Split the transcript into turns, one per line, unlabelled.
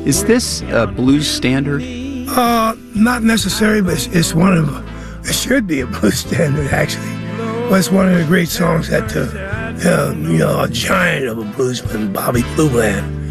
Is this a blues standard?
Not necessarily, but it's one of it should be a blues standard actually. But it's one of the great songs that a giant of a bluesman, Bobby Blue Bland,